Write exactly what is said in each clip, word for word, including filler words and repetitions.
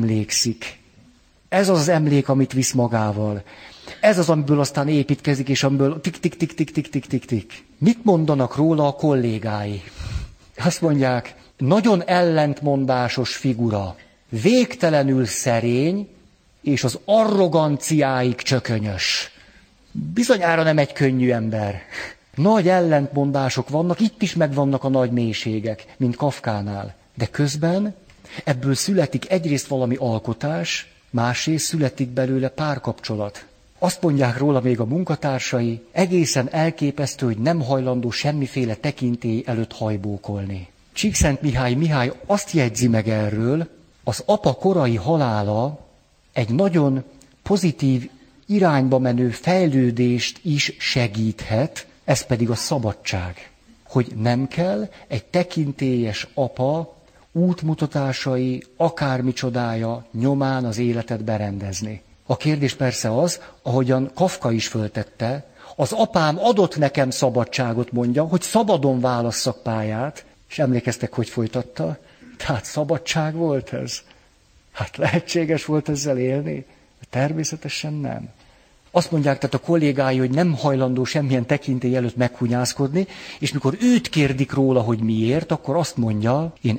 emlékszik. Ez az az emlék, amit visz magával. Ez az, amiből aztán építkezik, és amiből tik-tik-tik-tik-tik-tik-tik-tik. Mit mondanak róla a kollégái? Azt mondják, nagyon ellentmondásos figura, végtelenül szerény, és az arroganciáig csökönyös. Bizonyára nem egy könnyű ember. Nagy ellentmondások vannak, itt is megvannak a nagy mélységek, mint Kafkánál. De közben ebből születik egyrészt valami alkotás, másrészt születik belőle párkapcsolat. Azt mondják róla még a munkatársai, egészen elképesztő, hogy nem hajlandó semmiféle tekintély előtt hajbókolni. Csíkszentmihály Mihály azt jegyzi meg erről, az apa korai halála egy nagyon pozitív irányba menő fejlődést is segíthet, ez pedig a szabadság. Hogy nem kell egy tekintélyes apa útmutatásai, akármicsodája nyomán az életet berendezni. A kérdés persze az, ahogyan Kafka is föltette, az apám adott nekem szabadságot, mondja, hogy szabadon válasszak pályát, és emlékeztek, hogy folytatta? Tehát szabadság volt ez? Hát lehetséges volt ezzel élni? Természetesen nem. Azt mondják tehát a kollégái, hogy nem hajlandó semmilyen tekintély előtt meghunyászkodni, és mikor őt kérdik róla, hogy miért, akkor azt mondja, én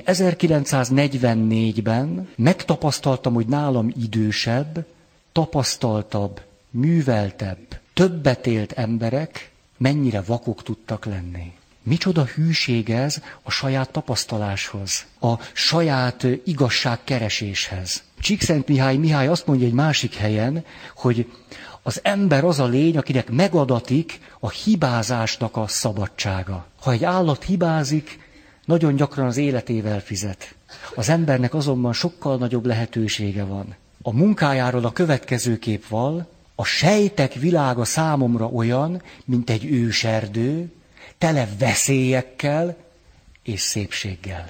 ezerkilencszáznegyvennégyben megtapasztaltam, hogy nálam idősebb, tapasztaltabb, műveltebb, többet élt emberek mennyire vakok tudtak lenni. Micsoda hűség ez a saját tapasztaláshoz, a saját igazságkereséshez. Csíkszentmihály Mihály azt mondja egy másik helyen, hogy az ember az a lény, akinek megadatik a hibázásnak a szabadsága. Ha egy állat hibázik, nagyon gyakran az életével fizet. Az embernek azonban sokkal nagyobb lehetősége van. A munkájáról a következő kép val, a sejtek világa számomra olyan, mint egy őserdő, tele veszélyekkel és szépséggel.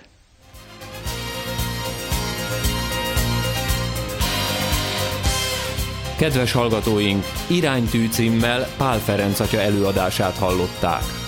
Kedves hallgatóink, Iránytű címmel Pál Ferenc atya előadását hallották.